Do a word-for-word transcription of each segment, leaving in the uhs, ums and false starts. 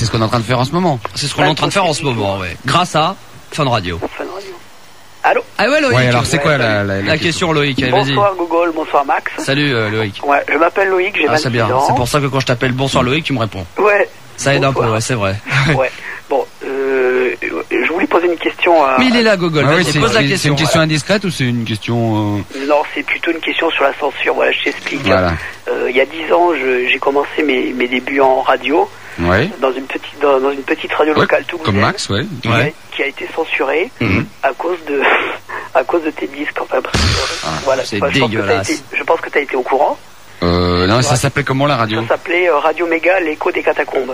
c'est ce qu'on est en train de faire en ce moment. C'est ce qu'on est en train de faire en ce moment, ouais. Grâce à Fun Radio. Fun Radio. Allô? Ah ouais, Loïc. Ouais, alors c'est ouais, quoi salut. la, la, la, La question, Loïc, allez, vas-y. Bonsoir Google, bonsoir Max. Salut euh, Loïc. Ouais, je m'appelle Loïc, j'ai Ah, c'est vingt-six bien. ans. C'est pour ça que quand je t'appelle bonsoir Loïc, tu me réponds. Ouais. Ça aide Bonsoir. un peu, ouais, c'est vrai. Ouais. Bon, euh, je voulais poser une question à... Mais il est là, Gogol. Ah ouais, Vas-y, c'est, pose la c'est- question. c'est une question indiscrète ou c'est une question... Euh... Non, c'est plutôt une question sur la censure. Voilà, je t'explique. Voilà. Euh, il y a dix ans, je- j'ai commencé mes, mes débuts en radio Ouais. dans une petite dans, dans une petite radio Ouais, locale toulousaine. comme Max, ouais. qui, a, Ouais. qui a été censurée Mhm. à cause de à cause de tes disques. Enfin, bref, Ah, voilà. c'est Enfin, je pense que t'as dégueulasse. été- Je pense que tu as été au courant. Euh, non, ça Ouais. s'appelait comment la radio? Ça s'appelait euh, Radio Méga, l'écho des catacombes.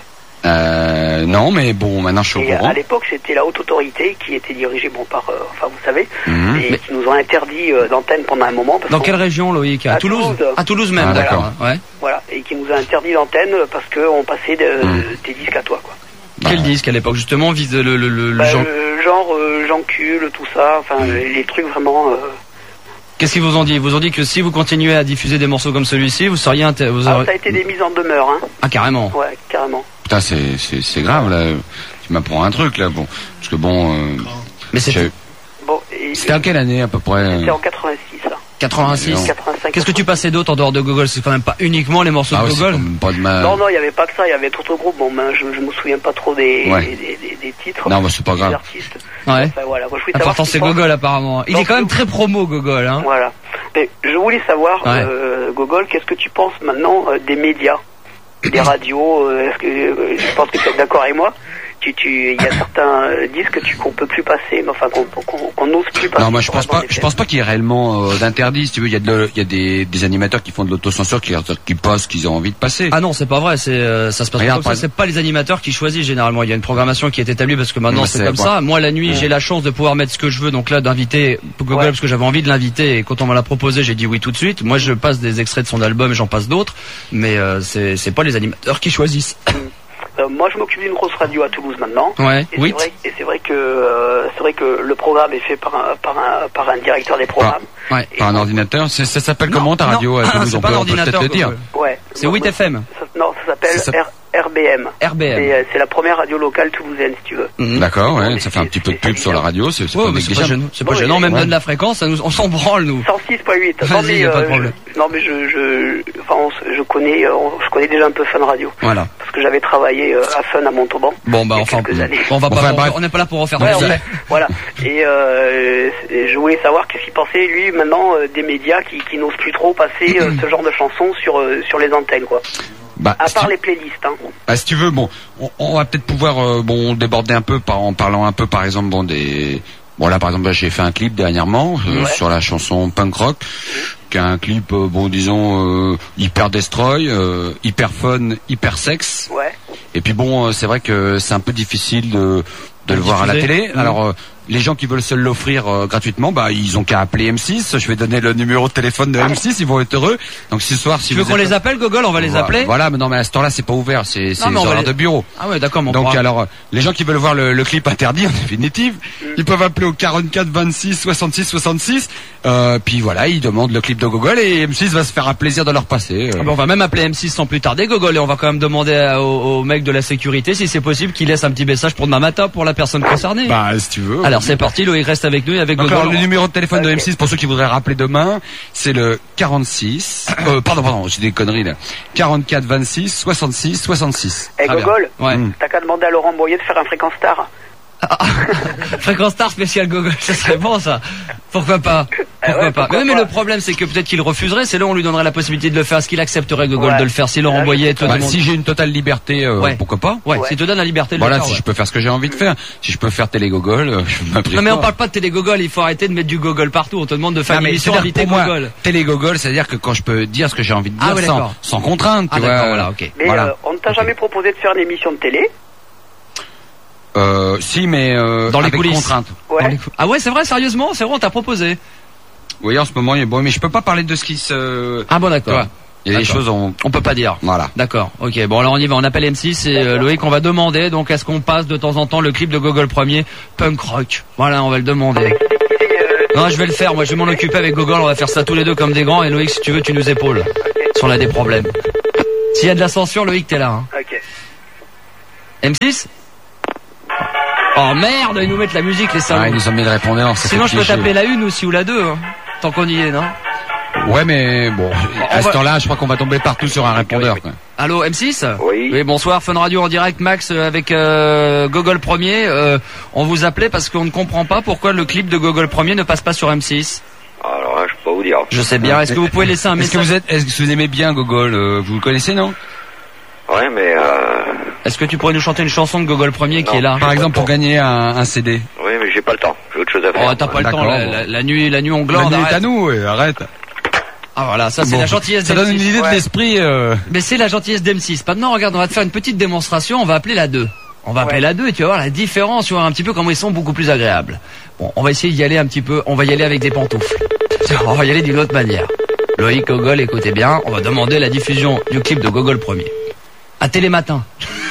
Euh, non, mais bon, maintenant je suis au Et courant. à l'époque, c'était la haute autorité qui était dirigée, bon, par, euh, enfin, vous savez, Mhm. et qui nous ont interdit euh, d'antenne pendant un moment. Parce Dans qu'on- quelle région, Loïc? À, À Toulouse. Toulouse. À Toulouse même, Ah, d'accord. d'accord. Ouais. Voilà, et qui nous a interdit d'antenne parce qu'on passait de, Mhm. de tes disques à toi, quoi. Bah, Quel disque à l'époque, justement, vise le, le, le, le Bah, genre. euh, genre euh, Jean-Cul, tout ça, enfin, Mhm. les, les trucs vraiment... euh, Qu'est-ce qu'ils vous ont dit? Ils vous ont dit que si vous continuez à diffuser des morceaux comme celui-ci, vous seriez inter... vous Alors, aurez- ça a été des mises en demeure, hein. Ah, carrément. Ouais, carrément. Putain, c'est, c'est, c'est grave, là. Tu m'apprends un truc, là. Bon. Parce que bon, euh, Mais c'était je- Bon, et c'était en quelle année, à peu près? euh c'était en quatre-vingt-six, ça. quatre-vingt-six. Non. quatre-vingt-cinq. Qu'est-ce que tu passais d'autre en dehors de Gogol? C'est quand même pas uniquement les morceaux Ah de ouais, c'est Gogol. comme pas de ma... Non, non, il n'y avait pas que ça, il y avait d'autres groupes. Bon, ben, je, je me souviens pas trop des, Ouais. des, des, des titres. Non, bah, c'est pas des grave. artistes. Ouais. Enfin, voilà. Moi, je voulais savoir L'important ce c'est qu'ils pensent. Gogol apparemment. Il Donc, est quand même nous- très promo Gogol, hein. Voilà. Mais je voulais savoir, Ouais. euh, Gogol, qu'est-ce que tu penses maintenant euh, des médias, des radios euh, Est-ce que euh, je pense que tu es d'accord avec moi tu, tu, il y a certains euh, disques tu, qu'on peut plus passer, mais enfin qu'on qu'on, qu'on n'ose plus passer. Non, moi je sur pense la bande pas. Je F M. pense pas qu'il y ait réellement euh, d'interdit. Si tu veux, il y a, de, il y a des, des animateurs qui font de l'autocensure, qui, qui passent, qu'ils ont envie de passer. Ah non, c'est pas vrai, c'est euh, ça se passe pas Regarde, comme ça, par c'est pas les animateurs qui choisissent généralement, il y a une programmation qui est établie parce que maintenant Mais c'est c'est comme quoi ça. Moi la nuit, Mm. j'ai la chance de pouvoir mettre ce que je veux, donc là d'inviter Gogol Ouais. parce que j'avais envie de l'inviter et quand on me l'a proposé, j'ai dit oui tout de suite. Moi je passe des extraits de son album et j'en passe d'autres, mais euh, c'est c'est pas les animateurs qui choisissent. Euh, moi, je m'occupe d'une grosse radio à Toulouse maintenant. Ouais, Et oui. c'est vrai, et c'est vrai que euh, c'est vrai que le programme est fait par un par un par un directeur des programmes. Ouais. Et Par un donc, ordinateur. C'est- ça s'appelle Non, comment ta non, radio à Toulouse? c'est On pas peut, un on peut peut-être ordinateur, le dire. Gogol. Ouais. C'est Non, huit F M. ça- non, ça s'appelle Ça R- RBM. R B M. C'est euh, c'est la première radio locale toulousaine, si tu veux. Mhm. D'accord, ouais. Mais Ça fait un c'est- petit peu de c'est pub sur la radio. C'est, c'est Ouais, pas mais c'est pas négligeable. gênant, c'est pas Ouais, gênant, même ouais. donne la fréquence, ça nous, on s'en branle nous. cent six point huit. Vas-y, Non mais, y a pas de euh, problème. je, non mais je, je, enfin, on se- je connais, euh, je connais déjà un peu Fun Radio Voilà. parce que j'avais travaillé euh, à Fun à Montauban. Bon bah il y a enfin, quelques années. on va pas, Enfin, on- bref. on n'est pas là pour refaire Ouais, tout ça. ouais, voilà. Et, euh, et je voulais savoir qu'est-ce qu'il pensait lui maintenant euh, des médias qui, qui n'osent plus trop passer euh, ce genre de chansons sur euh, sur les antennes quoi. Bah, À si part tu- les playlists. Hein. Bah, si tu veux, bon, on, on va peut-être pouvoir euh, bon déborder un peu par en parlant un peu, par exemple, bon des, bon là par exemple, bah, j'ai fait un clip dernièrement euh, Ouais. sur la chanson Punk Rock, qui est un clip, euh, bon disons euh, hyper destroy, euh, hyper fun, hyper sexe. Ouais. Et puis bon, euh, c'est vrai que c'est un peu difficile de de le voir à la diffuser. télé. Mmh. Alors euh, les gens qui veulent se l'offrir euh, gratuitement, bah ils ont qu'à appeler M six. Je vais donner le numéro de téléphone de M six, ils vont être heureux. Donc ce soir, si Tu veux vous qu'on êtes- les appelle, Gogol? On va les Voilà, appeler? Voilà, mais non, mais à ce temps-là, c'est pas ouvert, c'est c'est mais les on va horaires les- de bureau. Ah ouais, d'accord, mon Donc pourra- alors, euh, les gens qui veulent voir le, le clip interdit, en définitive, ils peuvent appeler au quarante-quatre vingt-six soixante-six soixante-six. Euh, puis voilà, ils demandent le clip de Gogol et M six va se faire un plaisir de leur passer. euh. Ah bah, on va même appeler M six sans plus tarder, Gogol, et on va quand même demander à- au, au mec de la sécurité si c'est possible qu'il laisse un petit message pour demain matin pour la personne concernée. Bah, si tu veux. Alors c'est parti, Loïc reste avec nous et avec Donc, Gogol. alors, le numéro de téléphone de Ok. M six pour ceux qui voudraient rappeler demain, c'est le quarante-six. Euh, pardon, pardon, j'ai des conneries là. quarante-quatre vingt-six soixante-six soixante-six. Et Très bien. Gogol, Ouais. Mm. t'as qu'à demander à Laurent Boyer de faire un fréquence star. Fréquence Star spécial Gogol, ça serait bon ça. Pourquoi pas? Ah Pourquoi ouais, pas? pourquoi mais, mais pas. le problème c'est que peut-être qu'il refuserait, c'est là où on lui donnerait la possibilité de le faire. Est-ce qu'il accepterait Gogol Ouais. de le faire si Laurent Là, Boyer je te Bah, demande? si j'ai une totale liberté, euh, Ouais. pourquoi pas? Ouais, Ouais. si te donne la liberté de Voilà, le faire. si ouais. je peux faire ce que j'ai envie de faire, si je peux faire télé Gogol, euh, je m'applique. Non mais on pas. parle pas de télé Gogol, il faut arrêter de mettre du Gogol partout. On te demande de faire Non, une mais émission c'est-à-dire invité pour moi, Gogol. télé Gogol, c'est-à-dire que quand je peux dire ce que j'ai envie de Ah dire ouais, sans, d'accord. sans contrainte, tu Ah vois. d'accord, voilà, ok. Mais Voilà. euh, on ne t'a Ok. jamais proposé de faire une émission de télé. Euh, si, mais euh, Dans les avec coulisses. contrainte. Ouais. Dans les cou- Ah ouais, c'est vrai, sérieusement, c'est vrai, on t'a proposé. Oui, en ce moment, il y a bon, mais je peux pas parler de ce qui se. Ah bon, Tu d'accord. vois, il y a des D'accord. choses, on. On peut pas dire. Voilà. D'accord, ok. Bon, alors on y va, on appelle M six et euh, Loïc, on va demander, donc, est-ce qu'on passe de temps en temps le clip de Gogol premier, Punk Rock? Voilà, on va le demander. Et, euh, Non, je vais le faire, moi, je vais m'en occuper avec Gogol, on va faire ça tous les deux comme des grands, et Loïc, si tu veux, tu nous épaules. Si on a des problèmes. S'il y a de la censure, Loïc, t'es là, hein. ok. M six? Oh merde, ils nous mettent la musique, les salauds. Ah, ils nous ont mis le répondeur. Sinon, je peux taper la une aussi ou la deux, hein, tant qu'on y est, non? Ouais, mais bon, à va... ce temps-là, je crois qu'on va tomber partout sur un répondeur. Quoi. Allô, M six? Oui. Oui, bonsoir, Fun Radio en direct, Max, avec euh, Gogol Premier. Euh, on vous appelait parce qu'on ne comprend pas pourquoi le clip de Gogol Premier ne passe pas sur M six. Alors là, je peux pas vous dire. Je sais bien. Est-ce que vous pouvez laisser un message? Est-ce que vous êtes, est-ce que vous aimez bien Gogol? euh, Vous le connaissez, non? Ouais, mais euh... Est-ce que tu pourrais nous chanter une chanson de Gogol Premier qui non, est là? Par exemple, pour gagner un, un C D. Oui, mais j'ai pas le temps. J'ai autre chose à faire. Oh, t'as pas le temps. La, la, la nuit, la nuit on glande. La nuit est à nous, ouais, arrête. Ah voilà, ça c'est bon, la gentillesse ça d'M six. donne une idée ouais. de l'esprit. Euh... Mais c'est la gentillesse d'M six. Maintenant, regarde, on va te faire une petite démonstration. On va appeler la deux. On va ouais. appeler la deux et tu vas voir la différence. Tu vas voir un petit peu comment ils sont beaucoup plus agréables. Bon, on va essayer d'y aller un petit peu. On va y aller avec des pantoufles. On va y aller d'une autre manière. Loïc, Gogol, écoutez bien. On va demander la diffusion du clip de Gogol Premier. À Télématin.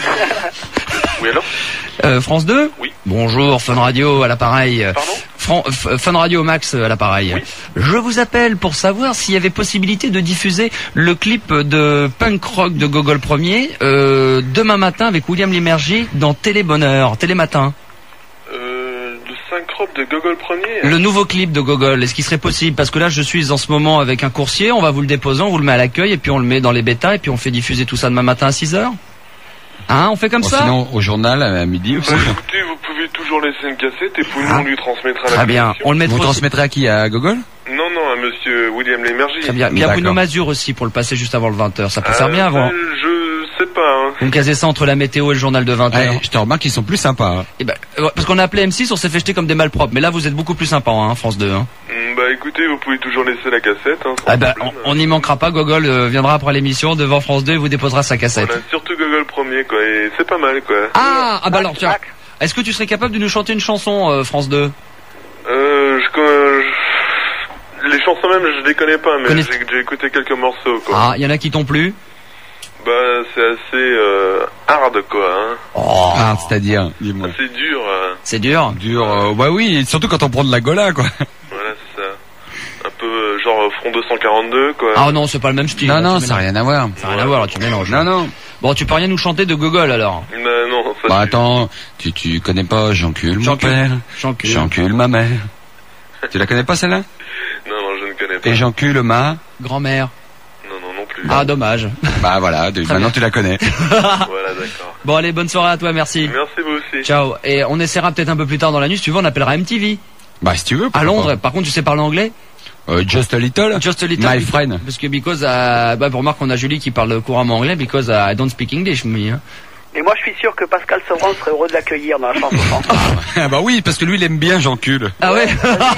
Oui, alors euh, France deux. Oui. Bonjour, Fun Radio à l'appareil. Pardon Fran Fun Radio Max à l'appareil. Oui. Je vous appelle pour savoir s'il y avait possibilité de diffuser le clip de punk rock de Gogol Premier euh, demain matin avec William Lémergie dans Télé Bonheur, Télématin. Euh, le synchrope de Gogol Premier. Le nouveau clip de Gogol, est-ce qu'il serait possible? Parce que là, je suis en ce moment avec un coursier, on va vous le déposer, on vous le met à l'accueil et puis on le met dans les bêtas et puis on fait diffuser tout ça demain matin à six heures. Hein, on fait comme bon, ça? Sinon, au journal, à midi aussi. Bah, écoutez, vous pouvez toujours laisser une cassette et puis nous, Ah. on lui transmettra la Très bien. commission. On le mettra Vous aussi. transmettrez à qui? À Gogol? Non, non, à monsieur William Lémergie. Très bien. Il y a D'accord. Bruno Mazur aussi pour le passer juste avant le vingt heures. Ça peut Euh, faire bien avant. euh, Je sais pas, hein. Vous me casez ça entre la météo et le journal de vingt heures. Ouais, je te remarque qu'ils sont plus sympas. Hein. Eh ben, euh, parce qu'on a appelé M six, on s'est fait jeter comme des malpropres. Mais là, vous êtes beaucoup plus sympa, hein, France deux. Hein. Mm, Bah écoutez, vous pouvez toujours laisser la cassette. Hein, sans Ah ben, problème. on n'y manquera pas. Gogol euh, viendra après l'émission devant France deux et vous déposera sa cassette. Voilà, surtout Gogol Premier, quoi. Et c'est pas mal, quoi. Ah, ah bah alors Max, tiens. Max. Est-ce que tu serais capable de nous chanter une chanson, euh, France deux? Euh, je, euh, je- les chansons même, je les connais pas, mais Connais- j'ai j'ai écouté quelques morceaux, quoi. Ah, il y en a qui t'ont plu? Bah, c'est assez euh, hard, quoi. Hein. Oh, Ah, c'est-à-dire, dis-moi. C'est dur. Euh, c'est dur. Dur, euh, bah oui, surtout quand on prend de la gola, quoi. voilà, c'est ça. Un peu euh, genre Front deux cent quarante-deux, quoi. Ah non, c'est pas le même style. Non, là, non, tu ça n'a mélanges. rien à voir. Ça n'a rien à voir, là, tu mélanges. Non, non. Bon, tu peux rien nous chanter de Gogol alors? Bah, non, ça Bah c'est- attends, tu, tu connais pas J'encule mon J'encule. père, J'encule. j'encule ma mère. Tu la connais pas celle-là? Non, non, je ne connais pas. Et j'encule ma... Grand-mère. Non, non, non plus. Ah, dommage. Bah voilà, de- Très maintenant bien. tu la connais. Voilà, d'accord. Bon, allez, bonne soirée à toi, merci. Merci, vous aussi. Ciao. Et on essaiera peut-être un peu plus tard dans la nuit, si tu veux, on appellera M T V. Bah si tu veux. À pourquoi Londres. Par contre, tu sais parler anglais? pas. Euh, just a little. Just a little. My friend. Parce que because, uh, bah, pour remarque, on a Julie qui parle couramment anglais, because uh, I don't speak English, me. Hein. Et moi, je suis sûr que Pascal Sevran serait heureux de l'accueillir dans la chanson. Ah bah oui, parce que lui il aime bien j'encule. Ah ouais?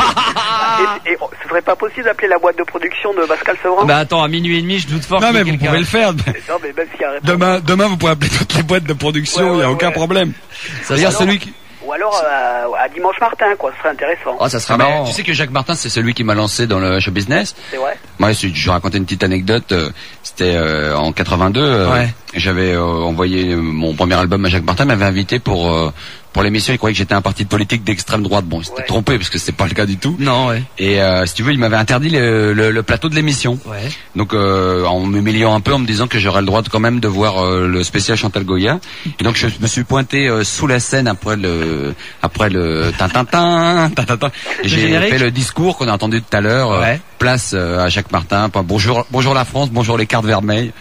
et, et oh, ce serait pas possible d'appeler la boîte de production de Pascal Sevran? Bah attends, à minuit et demi, je doute fort Non qu'il y ait mais vous quelqu'un. pouvez le faire. Non, mais même s'il y a un répondeur. Demain, demain vous pouvez appeler toutes les boîtes de production, il Ouais, n'y a ouais, aucun ouais. problème. Ça D'ailleurs serait- celui qui... Ou alors euh, à Dimanche Martin, quoi, ce serait intéressant. Oh, ça serait Ah bah, marrant. tu sais que Jacques Martin c'est celui qui m'a lancé dans le show business. C'est vrai. Moi si je vais raconter une petite anecdote, euh, c'était euh, en quatre-vingt-deux, euh, Ouais. j'avais euh, envoyé mon premier album à Jacques Martin, m'avait invité pour euh, pour l'émission, il croyait que j'étais un parti politique d'extrême droite. Bon, il s'était Ouais. trompé parce que c'est pas le cas du tout. Non, ouais. Et euh, si tu veux, il m'avait interdit le, le, le plateau de l'émission. Ouais. Donc euh, en m'humiliant un peu, en me disant que j'aurais le droit de, quand même de voir euh, le spécial Chantal Goya. Et donc je me suis pointé euh, sous la scène après le après le tintintin, tintintin. Et Le j'ai générique. fait le discours qu'on a entendu tout à l'heure. euh, Ouais. place euh, à Jacques Martin. Pas- Bonjour, bonjour la France, bonjour les cartes vermeilles.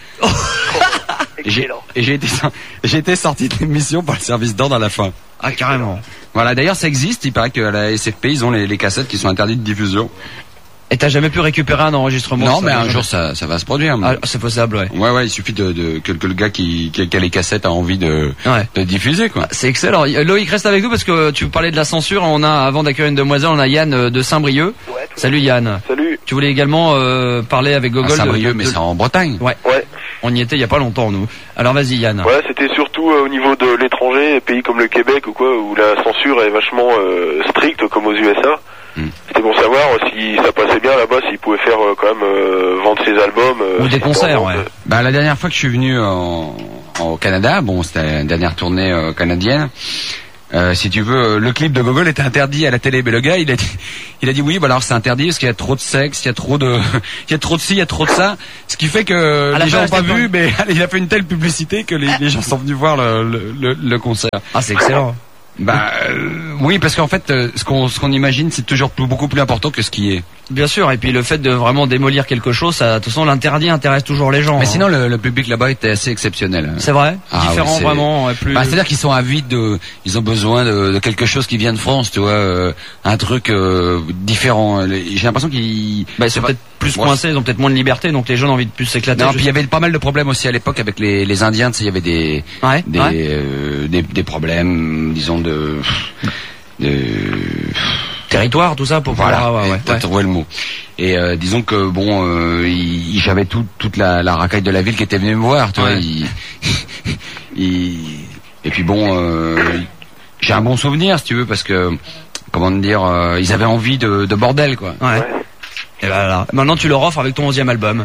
Et j'ai Excellent. et j'ai été j'ai été sorti de l'émission par le service d'ordre à la fin. Ah, carrément. Voilà. D'ailleurs, ça existe. Il paraît qu'à la S F P, ils ont les, les cassettes qui sont interdites de diffusion. Et t'as jamais pu récupérer un enregistrement? Non, ça, mais un jamais. jour ça ça va se produire. Ah, c'est possible, ouais. Ouais, ouais, il suffit de, de que, que le gars qui, qui, qui a les cassettes a envie de, Ouais. de diffuser, quoi. C'est excellent. Loïc, reste avec nous parce que tu parlais de la censure. On a, avant d'accueillir une demoiselle, on a Yann euh, de Saint-Brieuc. Ouais, tout Salut Yann. Salut. Tu voulais également euh, parler avec À Gogol de- Saint-Brieuc, de- mais de- c'est en Bretagne. Ouais. Ouais. On y était il y a pas longtemps, nous. Alors vas-y Yann. Ouais, c'était surtout euh, au niveau de l'étranger, pays comme le Québec ou quoi, où la censure est vachement euh, stricte comme aux U S A. Hmm. C'était pour savoir euh, si ça passait bien là-bas, s'ils pouvaient faire euh, quand même euh, vendre ses albums. euh, Ou des si c'était concerts, en ouais. vente, Bah, la dernière fois que je suis venu en, en- au Canada, bon, c'était une dernière tournée euh, canadienne. Euh, si tu veux, le clip de Gogol était interdit à la télé, mais le gars, il a dit, il a dit oui, bah alors c'est interdit parce qu'il y a trop de sexe, il y a trop de, il y a trop de ci, il y a trop de ça, ce qui fait que les gens n'ont pas vu, mais il a fait une telle publicité que les, les gens sont venus voir le, le, le, le concert. Ah, c'est excellent. Bah euh, oui, parce qu'en fait, euh, ce qu'on ce qu'on imagine, c'est toujours plus, beaucoup plus important que ce qui est. Bien sûr, et puis le fait de vraiment démolir quelque chose, ça, de toute façon, l'interdit intéresse toujours les gens. Mais hein. sinon, le, le public là-bas était assez exceptionnel. C'est vrai, ah, différent oui, vraiment, ouais, plus. Bah, c'est-à-dire qu'ils sont avides de, ils ont besoin de, de quelque chose qui vient de France, tu vois, euh, un truc euh, différent. J'ai l'impression qu'ils. Bah, ils sont peut-être plus moi, coincés, ils ont peut-être moins de liberté, donc les gens ont envie de plus s'éclater. Non, puis il y avait pas mal de problèmes aussi à l'époque avec les, les Indiens, tu sais, il y avait des, ouais, des, ouais. Euh, des, des problèmes, disons de. de territoire, tout ça, pour voilà, pouvoir, ouais, ouais, t'as ouais. trouvé le mot. Et euh, disons que bon, euh, il, j'avais tout, toute la, la racaille de la ville qui était venue me voir, tu ouais. vois. Il, il, et puis bon, euh, j'ai un bon souvenir, si tu veux, parce que comment dire, euh, ils avaient envie de, de bordel, quoi. Ouais. ouais. Et voilà. Maintenant, tu leur offres avec ton onzième album.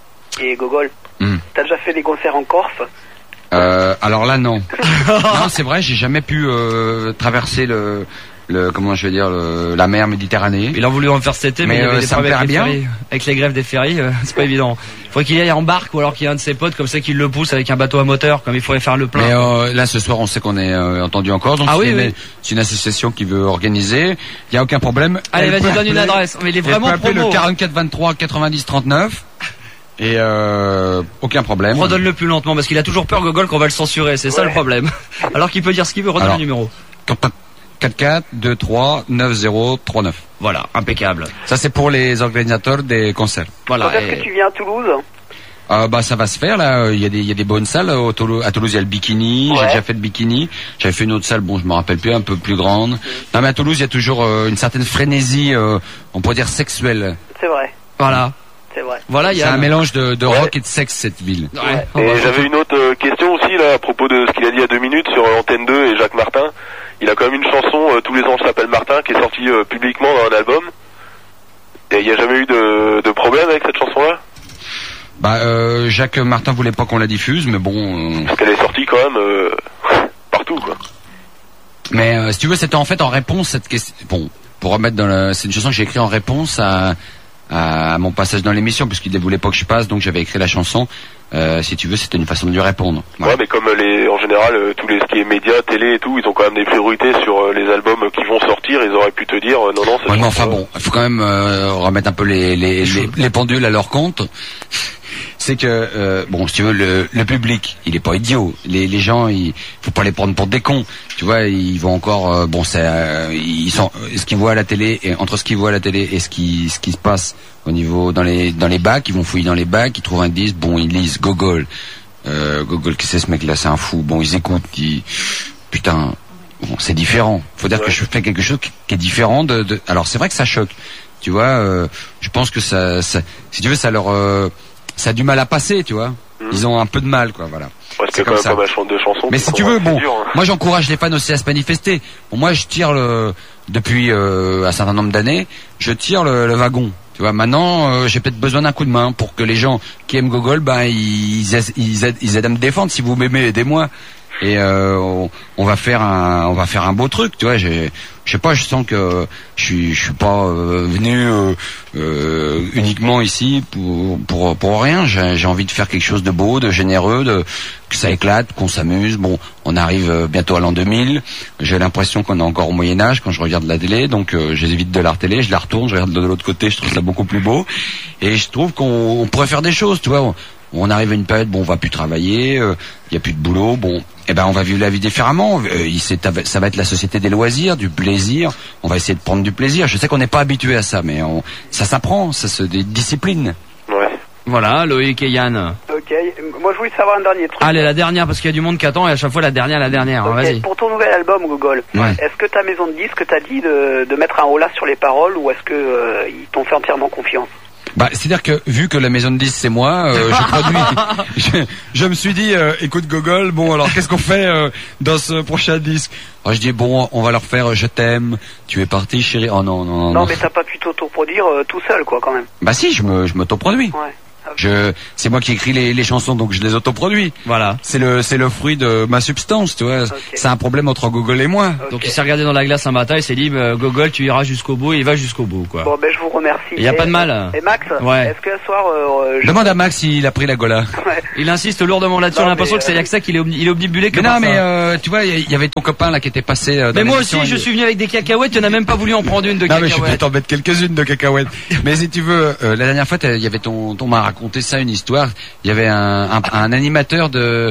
Et Gogol, mm. t'as déjà fait des concerts en Corse? Euh, alors là, non. Non, c'est vrai, j'ai jamais pu euh, traverser le, le, comment je vais dire, le, la mer Méditerranée. Il a voulu en faire cet été, mais, mais il y avait euh, des ça me problèmes avec bien. les ferries. Avec les grèves des ferries, euh, c'est pas évident. Il faudrait qu'il aille en barque ou alors qu'il y ait un de ses potes comme ça qui le pousse avec un bateau à moteur, comme il faudrait faire le plein. Mais euh, là, ce soir, on sait qu'on est euh, entendu en Corse, donc ah c'est, oui, une, oui. c'est une association qui veut organiser. Il y a aucun problème. Allez, Elle vas-y, peut donne appeler, une adresse. Mais il est vraiment elle peut appeler promo. le quarante-quatre vingt-trois quatre-vingt-dix trente-neuf. Et euh, aucun problème. Redonne-le plus lentement parce qu'il a toujours peur, Gogol, qu'on va le censurer. C'est ouais. ça le problème. Alors qu'il peut dire ce qu'il veut, redonne le numéro. quatre-quatre deux trois neuf zéro trois neuf. Voilà, impeccable. Ça c'est pour les organisateurs des concerts. Voilà. Quand est-ce et... que tu viens à Toulouse? Euh, bah ça va se faire là. Il y a des il y a des bonnes salles au Toulouse. À Toulouse il y a le Bikini. Ouais. J'ai déjà fait le Bikini. J'avais fait une autre salle. Bon je me rappelle plus, un peu plus grande. Mmh. Non mais à Toulouse il y a toujours euh, une certaine frénésie. Euh, on pourrait dire sexuelle. C'est vrai. Voilà. C'est vrai. Voilà, il y a c'est un un mélange de, de ouais. rock et de sexe cette ville. Ouais. Et j'avais une autre euh, question aussi là à propos de ce qu'il a dit il y a deux minutes sur euh, Antenne deux et Jacques Martin. Il a quand même une chanson euh, Tous les anges s'appellent Martin qui est sortie euh, publiquement dans un album. Et il n'y a jamais eu de, de problème avec cette chanson-là? Bah euh, Jacques Martin voulait pas qu'on la diffuse, mais bon. Euh... Parce qu'elle est sortie quand même euh, partout quoi. Mais euh, si tu veux, c'était en fait en réponse à cette question. Bon, pour remettre dans le, c'est une chanson que j'ai écrite en réponse à. à mon passage dans l'émission, puisqu'il ne voulait pas que je passe, donc j'avais écrit la chanson. Euh, si tu veux, c'était une façon de lui répondre. Voilà. Ouais, mais comme les, en général, euh, tous les ce qui est médias, télé et tout, ils ont quand même des priorités sur euh, les albums qui vont sortir. Ils auraient pu te dire euh, non, non. Ouais, mais enfin bon, il faut quand même euh, remettre un peu les les, les les pendules à leur compte. C'est que euh, bon, si tu veux, le, le public, il est pas idiot. Les, les gens, il faut pas les prendre pour des cons. Tu vois, ils vont encore, euh, bon, c'est, euh, ils sont, ce qu'ils voient à la télé et entre ce qu'ils voient à la télé et ce qui, ce qui se passe au niveau dans les dans les bacs, ils vont fouiller dans les bacs, ils trouvent un disque, bon, ils lisent Gogol, euh, Gogol, qu'est-ce que c'est ce mec-là, c'est un fou. Bon, ils écoutent, ils, putain, bon, c'est différent. Faut dire ouais. que je fais quelque chose qui, qui est différent de, de. Alors c'est vrai que ça choque. Tu vois, euh, je pense que ça, ça, si tu veux, ça leur euh, ça a du mal à passer, tu vois. Mmh. Ils ont un peu de mal, quoi, voilà. Ouais, c'est comme ça. Pas mal de chansons. Mais si tu veux, bon, dur, hein. Moi j'encourage les fans aussi à se manifester. Bon, moi je tire le, depuis euh, un certain nombre d'années, je tire le, le wagon. Tu vois, maintenant euh, j'ai peut-être besoin d'un coup de main pour que les gens qui aiment Gogol, ben ils, ils, ils, aident, ils aident à me défendre. Si vous m'aimez, aidez-moi. Et euh, on, on va faire un, on va faire un beau truc, tu vois. J'ai, je sais pas, je sens que je suis, je suis pas euh, venu euh, euh, uniquement ici pour pour pour rien. J'ai, j'ai envie de faire quelque chose de beau, de généreux, de que ça éclate, qu'on s'amuse. Bon, on arrive bientôt à l'an deux mille. J'ai l'impression qu'on est encore au Moyen Âge quand je regarde la télé, donc euh, j'évite de la télé, je la retourne, je regarde de l'autre côté, je trouve ça beaucoup plus beau. Et je trouve qu'on on pourrait faire des choses, tu vois. On, on arrive à une période, bon, on va plus travailler, il euh, y a plus de boulot, bon. Eh ben, on va vivre la vie différemment. Euh, ça va être la société des loisirs, du plaisir. On va essayer de prendre du plaisir. Je sais qu'on n'est pas habitué à ça, mais on, ça s'apprend, ça se discipline. Ouais. Voilà, Loïc et Yann. Ok. Moi, je voulais savoir un dernier truc. Allez, la dernière, parce qu'il y a du monde qui attend et à chaque fois la dernière, la dernière. Okay. Hein, vas-y. Pour ton nouvel album, Gogol, ouais. Est-ce que ta maison de disques t'a dit de, de mettre un holà sur les paroles ou est-ce que euh, ils t'ont fait entièrement confiance? Bah, c'est-à-dire que vu que la maison de disques c'est moi, euh, je produis. je, je me suis dit, euh, écoute Gogol, bon alors qu'est-ce qu'on fait euh, dans ce prochain disque? Alors, je dis bon, on va leur faire euh, je t'aime, tu es parti chérie. Oh non non non. Non, non. Mais t'as pas pu t'autoproduire euh, tout seul quoi quand même. Bah si, je me je m'autoproduis. Ouais. Je, c'est moi qui écris les, les chansons, donc je les autoproduis. Voilà. C'est le, c'est le fruit de ma substance, tu vois. Okay. C'est un problème entre Gogol et moi. Okay. Donc il s'est regardé dans la glace un matin, il s'est dit, bah, Gogol, tu iras jusqu'au bout, et il va jusqu'au bout, quoi. Bon, ben je vous remercie. Il y a et, pas de mal. Et Max, Ouais. est-ce que ce soir, euh, je... Demande à Max s'il a pris la Gola. Ouais. Il insiste lourdement là-dessus, Non, on a l'impression mais, que c'est euh, y a que ça qu'il est, omni- il est omnibulé que Mais par non, ça. mais euh, tu vois, il y, y avait ton copain là qui était passé. Euh, dans Mais moi aussi, l'émission, je il- suis venu avec des cacahuètes, tu n'as même pas voulu en prendre une de Non mais je peux cacahuètes. t'en mettre quelques-unes de cacahuètes. Mais si tu veux, euh, la dernière fois, t'as- il y avait ton, ton m'a raconté ça, une histoire. Il y avait un, un, un animateur de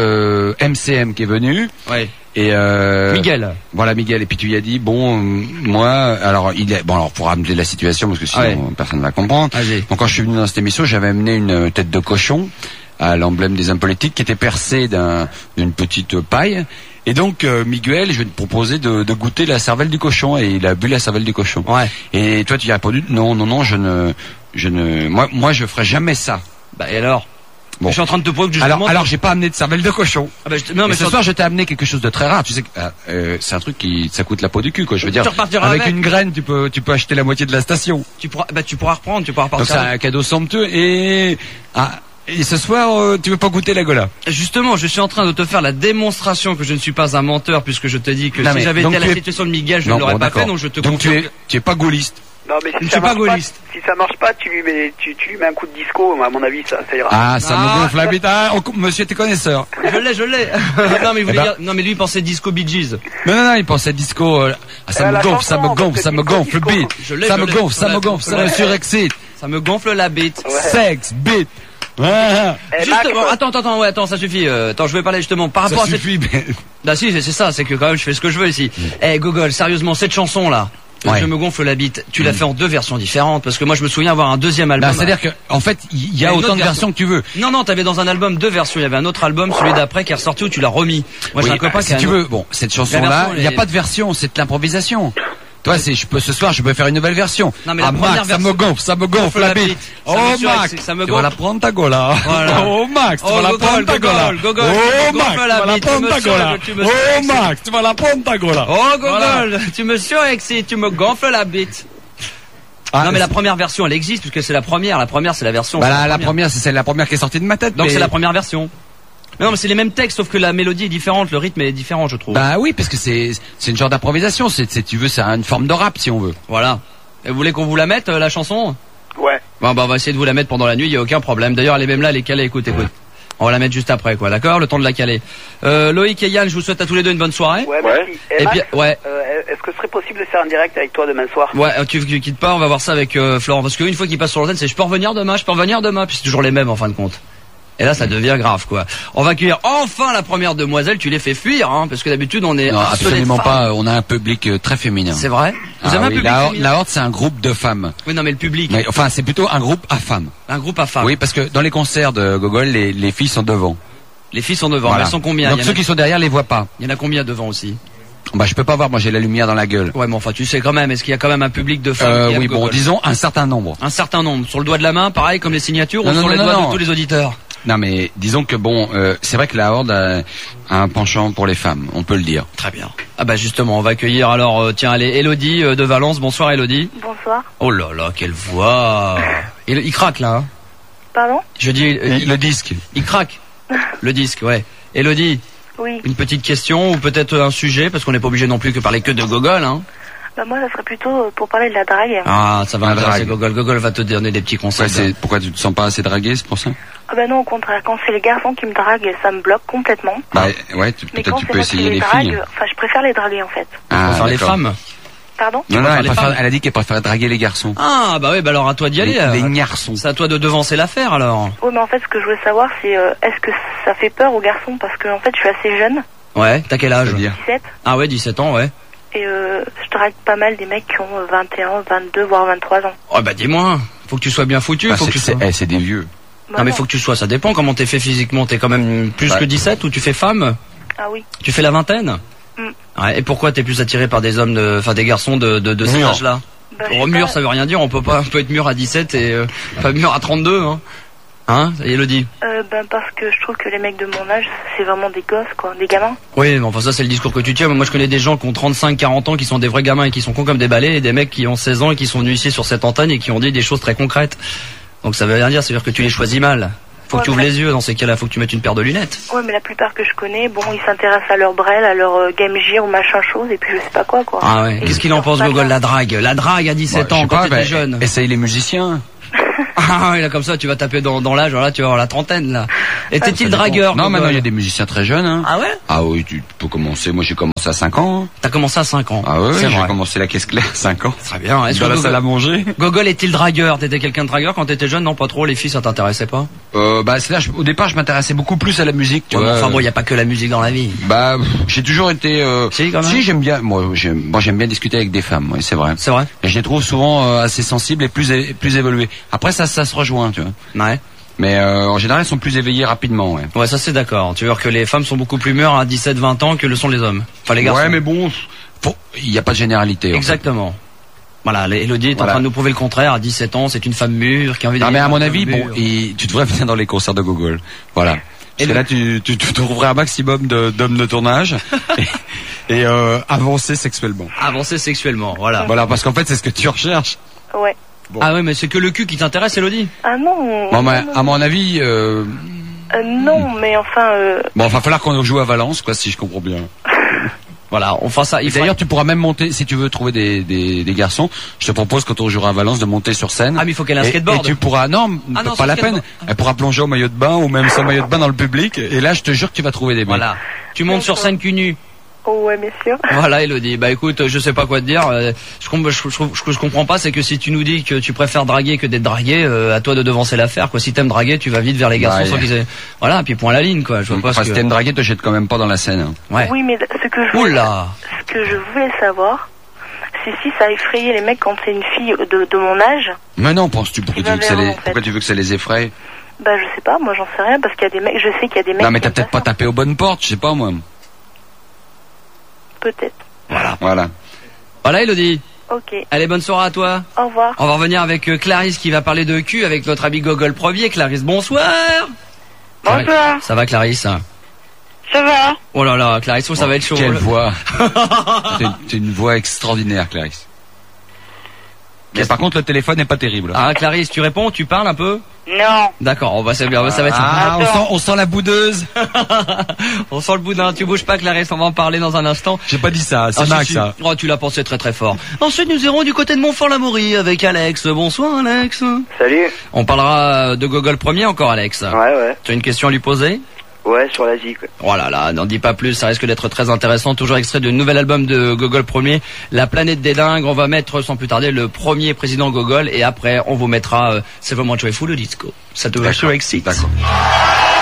de M C M qui est venu. Ouais. Et euh, Miguel. Voilà Miguel. Et puis tu lui as dit bon, euh, moi, alors il est bon alors pour ramener la situation parce que sinon Ouais. personne ne va comprendre. Vas-y. Donc quand je suis venu dans cette émission, j'avais amené une tête de cochon à l'emblème des hommes politiques qui était percée d'un, d'une petite paille. Et donc euh, Miguel, je vais te proposer de, de goûter la cervelle du cochon et il a bu la cervelle du cochon. Ouais. Et toi tu as répondu non non non je ne je ne moi moi je ferai jamais ça. Bah et alors? Bon. Je suis en train de te prouver que justement. Alors alors j'ai pas amené de cervelle de cochon. Ah bah, je te- non Mais mais ce je- soir je t'ai amené quelque chose de très rare. Tu sais que ah, euh, c'est un truc qui ça coûte la peau du cul quoi. Je veux dire Tu repartiras avec, avec. une graine tu peux tu peux acheter la moitié de la station. tu pourras, bah tu pourras reprendre, tu pourras Donc repartir. c'est un cadeau somptueux et ah, et ce soir euh, tu veux pas goûter la Gola. Justement, je suis en train de te faire la démonstration que je ne suis pas un menteur puisque je te dis que Non, si mais j'avais donc été à tu la es- situation de Miguel, je Non, ne l'aurais bon, pas d'accord. fait, donc je te Donc tu confirme. es tu es pas gaulliste. Non, mais si Je ça suis pas marche gaulliste. si ça marche pas, tu lui mets, tu, tu lui mets un coup de disco, à mon avis, ça, ça ira. Ah, ça Ah. me gonfle la bite. Ah, on- monsieur, t'es connaisseur. Je l'ai, je l'ai. non mais il voulait Eh ben. dire, non mais lui il pensait disco Bee Gees. Non, non, non, il pensait disco. euh, ah, ça Euh, me la gonfle, ça chanson, me gonfle, parce ça que me disco, gonfle, disco. bite. Je l'ai, Ça je me l'ai. gonfle, ça Ouais. me gonfle, ça me Ouais. surexcite. Ça me gonfle la bite. Ouais. Sexe, bite. Ah, Eh, Justement, Max, attends, attends, attends, ouais, attends, ça suffit. Euh, attends, je vais parler justement par rapport ça à cette. suffit. mais- Bah si, c'est c'est ça, c'est que quand même je fais ce que je veux ici. Eh Gogol, sérieusement, cette chanson là, Ouais. je me gonfle la bite. Tu l'as fait en deux versions différentes parce que moi je me souviens avoir un deuxième album. Non, c'est-à-dire que, en fait, il y Il y a a une autant autre de versions que tu veux. Non, non, t'avais dans un album deux versions. Il y avait un autre album, celui d'après, qui est ressorti où tu l'as remis. Moi, j'ai Oui, un copain bah, qui si a tu un- veux, bon, cette chanson-là, version, il n'y a elle est- pas de version, c'est de l'improvisation. Toi, c'est, je peux, ce soir, je peux faire une nouvelle version. Non, mais la ah, première Max, ça version- me gonfle, ça me gonfle la bite. Ça me Oh, surexcite, Max, ça me tu vas la gonfle. prendre ta gola. Voilà. Oh, Max, tu Oh, vas la Gogol, prendre ta gola. Gogol, Gogol, Oh, tu me Max, gonfles tu la vas la bite, tu prendre me ta sur- gola. tu me Oh, surexcites. Max, tu vas la prendre ta gola. Oh Gogol, Voilà. tu me surexcites, tu me gonfles la bite. Ah, non mais la c'est- première version elle existe puisque c'est la première. La première c'est la version. Bah, c'est la, la première, c'est celle, la première qui est sortie de ma tête. Donc mais- c'est la première version. Mais non mais c'est les mêmes textes sauf que la mélodie est différente, le rythme est différent je trouve. Bah oui, parce que c'est, c'est une genre d'improvisation. C'est, c'est, tu veux, c'est une forme de rap, si on veut. Voilà. Et vous voulez qu'on vous la mette euh, la chanson? Ouais. Bon bah on va essayer de vous la mettre pendant la nuit, il y a aucun problème. D'ailleurs elle est même là, elle est calée, écoute, écoute. On va la mettre juste après quoi, d'accord? Le temps de la caler. Euh, Loïc et Yann, je vous souhaite à tous les deux une bonne soirée. Ouais, Ouais. merci. Et, Et Max, puis ouais. euh, est-ce que ce serait possible de faire un direct avec toi demain soir? Ouais, euh, tu, tu quittes pas, on va voir ça avec euh, Florent. Parce qu'une fois qu'il passe sur l'antenne, c'est je peux revenir demain, je peux revenir demain, puis c'est toujours les mêmes en fin de compte. Et là, ça devient grave, quoi. On va accueillir enfin la première demoiselle. Tu les fais fuir, hein, parce que d'habitude on est Non, harcelé de absolument femmes. pas. On a un public euh, très féminin. C'est vrai. Vous Ah avez un oui, public la, Horde- féminin la Horde, c'est un groupe de femmes. Oui, non, mais le public, Mais, enfin, c'est plutôt un groupe à femmes. un groupe à femmes. Oui, parce que dans les concerts de Gogol, les, les filles sont devant. Les filles sont devant. Voilà. Mais elles sont combien? Donc il, y ceux en a, qui sont derrière les voient pas. il y en a combien devant aussi? Bah, je peux pas voir. Moi, j'ai la lumière dans la gueule. Ouais, mais enfin, tu sais quand même. Est-ce qu'il y a quand même un public de femmes Euh, qui aiment oui, bon, Gogol? disons un certain nombre. Un certain nombre. Sur le doigt de la main, pareil comme les signatures, Non, ou non, sur non, les non, doigts non. de tous les auditeurs? Non, mais disons que bon, euh, c'est vrai que la Horde a un penchant pour les femmes. On peut le dire. Très bien. Ah bah justement, on va accueillir alors, euh, tiens, allez, Elodie euh, de Valence. Bonsoir, Elodie. Bonsoir. Oh là là, quelle voix. Il, il craque là. Hein. Pardon? Je dis, euh, Et il, le disque. il craque. Le disque, ouais. Elodie, Oui. une petite question ou peut-être un sujet, parce qu'on n'est pas obligé non plus que parler que de Gogol, hein. Bah moi, ça serait plutôt euh, pour parler de la drague. Ah, ça va La intéresser drague. Gogol. Gogol va te donner des petits Ouais, conseils. c'est pourquoi tu te sens pas assez dragué, c'est pour ça. Ah bah non, au contraire, quand c'est les garçons qui me draguent, ça me bloque complètement. Bah ouais, tu- Mais peut-être quand tu c'est peux moi qui essayer les les drague, filles. enfin, je préfère les draguer en fait. Ah, Pour faire les d'accord. femmes. Pardon? Non, non, préfères elle, les préfère- femmes elle a dit qu'elle préférait draguer les garçons. Ah, bah oui, bah alors à toi d'y aller. Les, euh. les garçons. C'est à toi de devancer l'affaire alors. Oui, mais en fait, ce que je voulais savoir, c'est euh, est-ce que ça fait peur aux garçons? Parce que en fait, je suis assez jeune, Ouais, t'as quel âge? C'est-à-dire. dix-sept, Ah ouais, dix-sept ans, ouais. et euh, je drague pas mal des mecs qui ont euh, vingt et un, vingt-deux, voire vingt-trois ans. Oh bah dis-moi, faut que tu sois bien foutu, Bah, faut que c'est, tu sois... c'est, eh, c'est des vieux. Bah Non mais non. faut que tu sois, ça dépend comment t'es fait physiquement, t'es quand même plus Ouais. que dix-sept ou tu fais femme? Ah oui. Tu fais la vingtaine? Mm. Ouais, et pourquoi t'es plus attiré par des hommes, de, enfin des garçons de, de, de cet Mûrs. âge-là? Bah, je Oh, sais mûr pas. ça veut rien dire, on peut pas, on peut être mûr à dix-sept et euh, pas mûr à trente-deux, hein. Hein, Elodie? Euh, ben parce que je trouve que les mecs de mon âge, c'est vraiment des gosses, quoi, des gamins. Oui, mais enfin ça c'est le discours que tu tiens. Moi je connais des gens qui ont trente-cinq, quarante ans, qui sont des vrais gamins et qui sont cons comme des balais, et des mecs qui ont seize ans et qui sont venus ici sur cette antenne et qui ont dit des choses très concrètes. Donc ça veut rien dire, c'est-à-dire que tu les choisis mal. Faut Ouais, que tu ouvres mais- les yeux dans ces cas-là, faut que tu mettes une paire de lunettes. Ouais, mais la plupart que je connais, bon, ils s'intéressent à leur Brel, à leur euh, Game Gear ou machin chose, et puis je sais pas quoi, quoi. Ah ouais. Et Qu'est-ce ils qu'il en sortent pense, pas Gogol, ça. la drague? La drague à dix-sept Bah, je ans, sais quand pas, t'étais bah, jeune. essaye les musiciens. Ah oui, là, comme ça, tu vas taper dans, dans l'âge, voilà, tu vas avoir la trentaine, là. Était-il dragueur, Non, Gogol maintenant il y a des musiciens très jeunes. Hein. Ah ouais? Ah oui, tu peux commencer. Moi j'ai commencé à cinq ans. Hein. T'as commencé à cinq ans. Ah oui, c'est j'ai vrai. commencé la caisse claire à cinq ans. Très bien. Est-ce Dans que la Gogol, salle à manger. Gogol est-il dragueur? T'étais quelqu'un de dragueur quand t'étais jeune? Non, pas trop. Les filles, ça t'intéressait pas? Euh, bah c'est là, je- au départ je m'intéressais beaucoup plus à la musique. Tu Ouais, mais vois. enfin bon, y a pas que la musique dans la vie. Bah pff, j'ai toujours été. Euh... Si, quand même. Si j'aime bien. Moi j'aime. Moi j'aime bien discuter avec des femmes. Oui, c'est vrai. C'est vrai? Et je les trouve souvent euh, assez sensibles et plus é- plus évoluées. Après ça ça se rejoint, tu vois. Ouais. Mais euh, en général, elles sont plus éveillées rapidement, ouais. Ouais, ça c'est d'accord. Tu veux dire que les femmes sont beaucoup plus mûres à dix-sept vingt ans que le sont les hommes. Enfin, les garçons. Ouais, mais bon, faut- il n'y a pas de généralité. en Exactement. Voilà, Elodie est Voilà. en train de nous prouver le contraire. À dix-sept ans, c'est une femme mûre qui a envie fait. de... Non, mais à mon une avis, femme bon, mûre. et tu devrais venir dans les concerts de Gogol. Voilà. Et Parce que le- là, tu, tu, tu trouverais un maximum de- d'hommes de ton âge et, et euh, avancer sexuellement. Avancer sexuellement, voilà. Voilà, parce qu'en fait, c'est ce que tu recherches. Ouais. Bon. Ah ouais, mais c'est que le cul qui t'intéresse, Elodie. Ah non. Bon, mais non, à mon avis, euh, Euh, non, mais enfin, euh, bon, il va falloir qu'on joue à Valence, quoi, si je comprends bien. Voilà, on fera ça. Il D'ailleurs, faudra... tu pourras même monter, si tu veux trouver des, des, des garçons, je te propose, quand on jouera à Valence, de monter sur scène. Ah, mais il faut qu'elle ait un Et- skateboard. Et tu pourras, non, Ah non, pas sans la peine. skateboard. Elle pourra plonger au maillot de bain ou même sans maillot de bain dans le public. Et là, je te jure que tu vas trouver des mecs. Voilà. Tu montes sur scène cul nu. oh ouais, bien sûr. Voilà, Elodie. Bah écoute, je sais pas quoi te dire. Euh, Je, com- je, je, je, je comprends pas, c'est que si tu nous dis que tu préfères draguer que d'être dragué, euh, à toi de devancer l'affaire. Quoi. Si t'aimes draguer, tu vas vite vers les garçons Ouais. sans qu'ils aient... Voilà, puis point à la ligne, quoi. Je vois Donc, pas enfin, ce si que... t'aimes draguer, te jette quand même pas dans la scène. hein. Ouais. Oui, mais ce que je voulais, Oula. ce que je voulais savoir, c'est si ça effrayait les mecs quand c'est une fille de, de mon âge. Mais non, penses-tu, pourquoi, Tu tu veux, que ça vas les, vers, en fait. pourquoi tu veux que ça les effraie? Bah je sais pas, moi j'en sais rien parce qu'il y a des mecs, je sais qu'il y a des mecs. Non, mais qui t'as aiment peut-être pas ça. tapé aux bonnes portes, je sais pas, moi. Peut-être. Voilà. Voilà, Elodie. Ok. Allez, bonne soirée à toi. Au revoir. On va revenir avec euh, Clarisse qui va parler de cul avec notre ami Gogol Premier. Clarisse, bonsoir. Bonsoir. Ça va, Clarisse? Ça va? Oh là là, Clarisse, oh, ça va être chaud. Quelle Le- voix. T'as une, t'as une voix extraordinaire, Clarisse. Mais par contre, le téléphone n'est pas terrible. Ah, Clarisse, tu réponds, tu parles un peu? Non. D'accord, on va ça, va- ça va être Ah, on Attends. sent, on sent la boudeuse. On sent le boudin, tu bouges pas, Clarisse, on va en parler dans un instant. J'ai pas dit ça, c'est Ah, si, Max, si. ça. Oh, tu l'as pensé très très fort. Ensuite, nous irons du côté de Montfort-l'Amaury avec Alex. Bonsoir, Alex. Salut. On parlera de Gogol Premier encore, Alex. Ouais, ouais. Tu as une question à lui poser? Ouais, sur l'Asie, quoi. Oh là là, n'en dis pas plus, ça risque d'être très intéressant. Toujours extrait du nouvel album de Gogol Premier, La planète des dingues. On va mettre sans plus tarder le premier président Gogol et après on vous mettra euh, C'est vraiment Joyful le disco. Ça te va sur X six. D'accord.